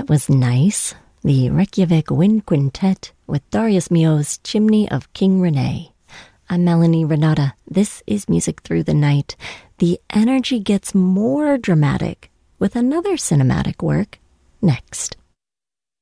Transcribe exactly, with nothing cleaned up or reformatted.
That was Nice, the Reykjavik Wind Quintet with Darius Milhaud's Chimney of King Rene. I'm Melanie Renata. This is Music Through the Night. The energy gets more dramatic with another cinematic work next.